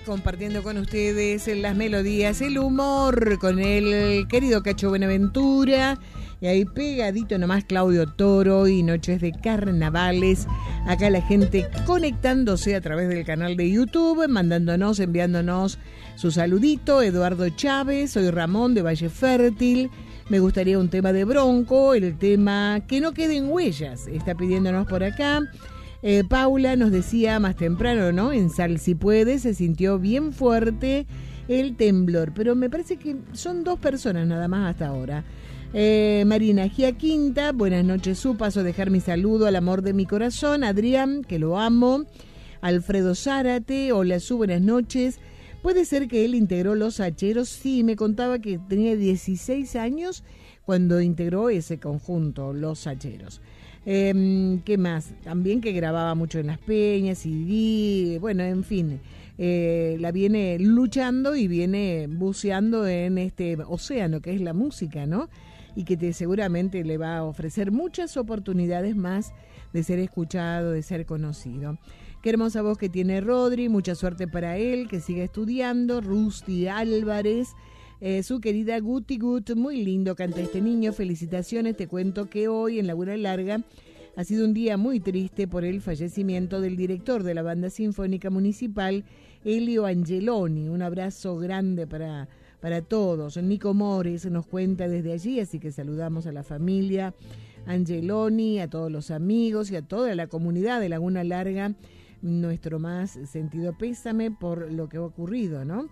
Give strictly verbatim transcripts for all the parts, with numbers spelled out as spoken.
Compartiendo con ustedes las melodías, el humor con el querido Cacho Buenaventura. Y ahí pegadito nomás Claudio Toro y Noches de Carnavales. Acá la gente conectándose a través del canal de YouTube, mandándonos, enviándonos su saludito. Eduardo Chávez, soy Ramón de Valle Fértil. Me gustaría un tema de Bronco, el tema Que no queden huellas. Está pidiéndonos por acá. Eh, Paula nos decía más temprano, ¿no? En Sal Si Puede se sintió bien fuerte el temblor, pero me parece que son dos personas nada más hasta ahora. Eh, Marina Giaquinta, buenas noches, su paso, dejar mi saludo al amor de mi corazón, Adrián, que lo amo, Alfredo Zárate, hola, su buenas noches. ¿Puede ser que él integró Los Hacheros? Sí, me contaba que tenía dieciséis años cuando integró ese conjunto, Los Hacheros. Eh, ¿Qué más? También que grababa mucho en las peñas, C D, bueno, en fin, eh, la viene luchando y viene buceando en este océano que es la música, ¿no? Y que te, seguramente le va a ofrecer muchas oportunidades más de ser escuchado, de ser conocido. Qué hermosa voz que tiene Rodri, mucha suerte para él, que siga estudiando. Rusty Álvarez, Eh, su querida Guti Gut, muy lindo canta este niño, felicitaciones. Te cuento que hoy en Laguna Larga ha sido un día muy triste por el fallecimiento del director de la Banda Sinfónica Municipal, Elio Angeloni. Un abrazo grande para, para todos. Nico Mores nos cuenta desde allí, así que saludamos a la familia Angeloni, a todos los amigos y a toda la comunidad de Laguna Larga. Nuestro más sentido pésame por lo que ha ocurrido, ¿no?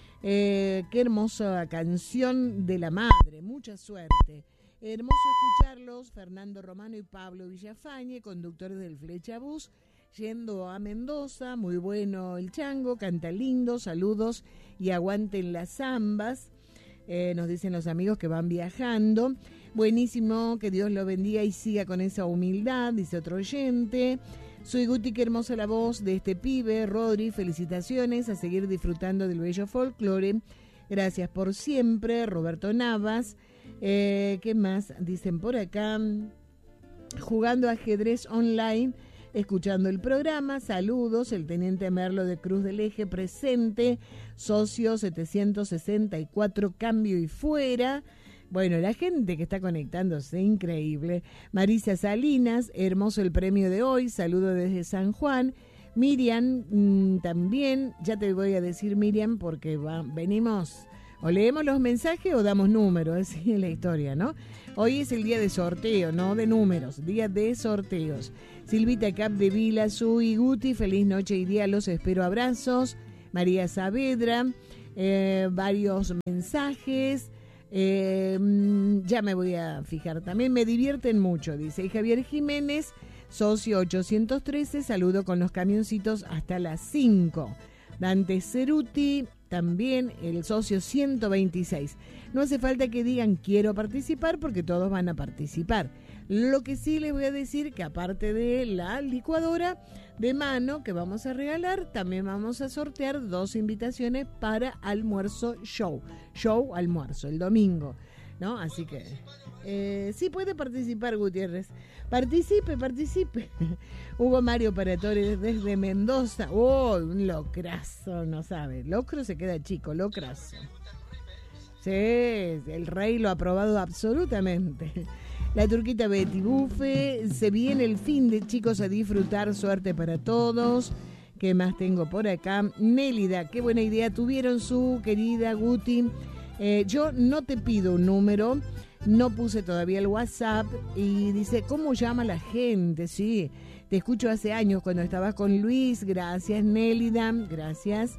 Eh, qué hermosa canción de la madre, mucha suerte. Hermoso escucharlos, Fernando Romano y Pablo Villafañe, conductores del Flecha Bus, yendo a Mendoza. Muy bueno el chango, canta lindo, saludos y aguanten las zambas. Eh, nos dicen los amigos que van viajando. Buenísimo, que Dios lo bendiga y siga con esa humildad, dice otro oyente. Soy Guti, qué hermosa la voz de este pibe. Rodri, felicitaciones, a seguir disfrutando del bello folclore. Gracias por siempre. Roberto Navas. Eh, ¿Qué más dicen por acá? Jugando ajedrez online, escuchando el programa. Saludos, el teniente Merlo de Cruz del Eje presente. Socio setecientos sesenta y cuatro, cambio y fuera. Bueno, la gente que está conectándose, increíble. Marisa Salinas, hermoso el premio de hoy, saludo desde San Juan. Miriam, mmm, también, ya te voy a decir Miriam, porque va, venimos, o leemos los mensajes o damos números, así es la historia, ¿no? Hoy es el día de sorteo, no de números, día de sorteos. Silvita Cap de Vila, Sui, Guti, feliz noche y día, los espero, abrazos. María Saavedra, eh, varios mensajes. Eh, ya me voy a fijar, también me divierten mucho, dice. Y Javier Jiménez, socio ochocientos trece, saludo con los camioncitos hasta las cinco. Dante Ceruti, también el socio ciento veintiséis. No hace falta que digan quiero participar porque todos van a participar. Lo que sí les voy a decir que aparte de la licuadora de mano que vamos a regalar, también vamos a sortear dos invitaciones para almuerzo show, show almuerzo, el domingo, ¿no? Así que eh, sí puede participar, Gutiérrez. Participe, participe. Hugo Mario Paratore desde Mendoza. Oh, un locrazo, no sabe. Locro se queda chico, locrazo. Sí, el rey lo ha aprobado absolutamente. La turquita Betty Bufe, se viene el fin de chicos a disfrutar, suerte para todos. ¿Qué más tengo por acá? Nélida, qué buena idea tuvieron su querida Guti. Eh, yo no te pido un número, no puse todavía el WhatsApp y dice, ¿cómo llama la gente? Sí, te escucho hace años cuando estabas con Luis, gracias Nélida, gracias.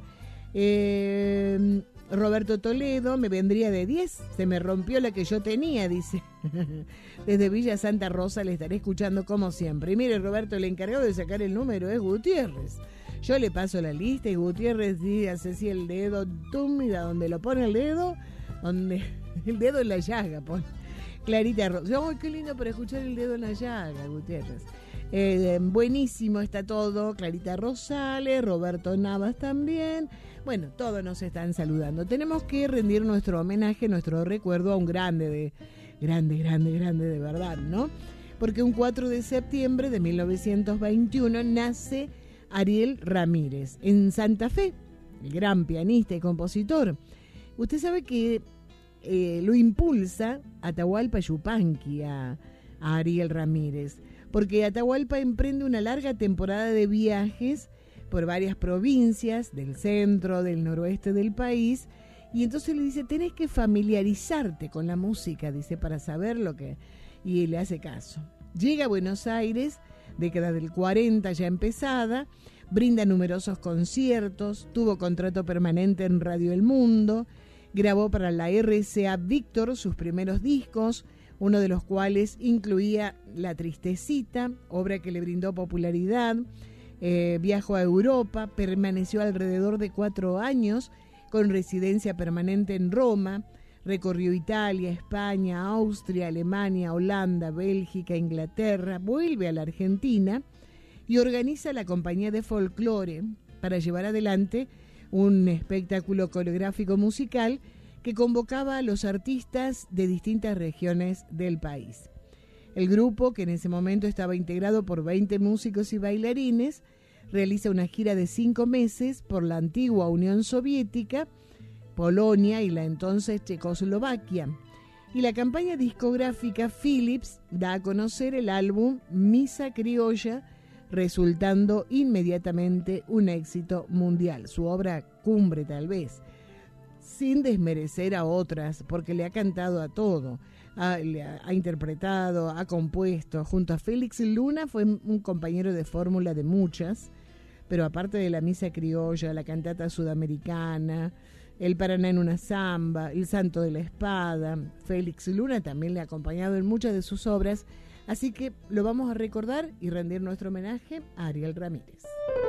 Eh... Roberto Toledo, me vendría de diez, se me rompió la que yo tenía, dice. Desde Villa Santa Rosa le estaré escuchando como siempre. Y mire, Roberto, el encargado de sacar el número es Gutiérrez. Yo le paso la lista y Gutiérrez dice así el dedo, tú mira donde lo pone el dedo, donde el dedo en la llaga pone. Clarita Rosa, ¡ay, qué lindo para escuchar el dedo en la llaga, Gutiérrez! Eh, buenísimo está todo. Clarita Rosales, Roberto Navas también. Bueno, todos nos están saludando. Tenemos que rendir nuestro homenaje, nuestro recuerdo a un grande, de grande, grande, grande de verdad, ¿no? Porque un cuatro de septiembre de mil novecientos veintiuno nace Ariel Ramírez en Santa Fe, el gran pianista y compositor. Usted sabe que eh, lo impulsa Atahualpa Yupanqui a, a Ariel Ramírez, porque Atahualpa emprende una larga temporada de viajes por varias provincias del centro, del noroeste del país, y entonces le dice, tenés que familiarizarte con la música, dice, para saber lo que... Y le hace caso. Llega a Buenos Aires, década del cuarenta ya empezada, brinda numerosos conciertos, tuvo contrato permanente en Radio El Mundo, grabó para la R C A Víctor sus primeros discos, uno de los cuales incluía La Tristecita, obra que le brindó popularidad. Eh, viajó a Europa, permaneció alrededor de cuatro años con residencia permanente en Roma, recorrió Italia, España, Austria, Alemania, Holanda, Bélgica, Inglaterra, vuelve a la Argentina y organiza la compañía de folclore para llevar adelante un espectáculo coreográfico musical que convocaba a los artistas de distintas regiones del país. El grupo, que en ese momento estaba integrado por veinte músicos y bailarines, realiza una gira de cinco meses por la antigua Unión Soviética, Polonia y la entonces Checoslovaquia. Y la campaña discográfica Philips da a conocer el álbum Misa Criolla, resultando inmediatamente un éxito mundial, su obra cumbre tal vez, sin desmerecer a otras, porque le ha cantado a todo, ha, le ha, ha interpretado, ha compuesto. Junto a Félix Luna fue un compañero de fórmula de muchas, pero aparte de la Misa Criolla, la cantata sudamericana, El Paraná en una samba, El Santo de la Espada, Félix Luna también le ha acompañado en muchas de sus obras, así que lo vamos a recordar y rendir nuestro homenaje a Ariel Ramírez.